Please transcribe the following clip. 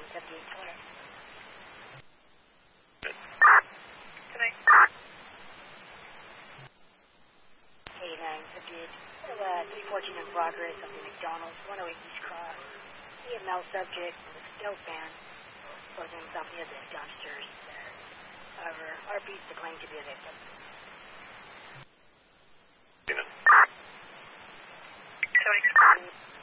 7820. Good night. 8958. 314 in progress on the McDonald's, 108 East Cross. EML subject with dope ban. Closing himself near the dumpsters there. However, RP's declared to be a victim. Sorry.